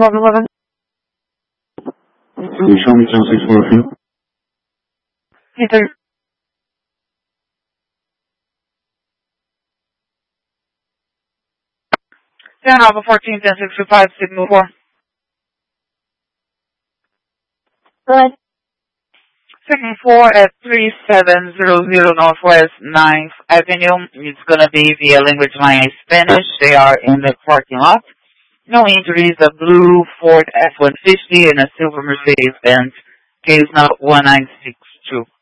1211. Can you show me 1064 field? Peter. San Alpha 14, 1065, signal 4. Good. Signal 4 at 3700 Northwest 9th Avenue. It's going to be via language line Spanish. They are in the parking lot. No injuries. A blue Ford F-150 and a silver Mercedes-Benz. Case number 1962.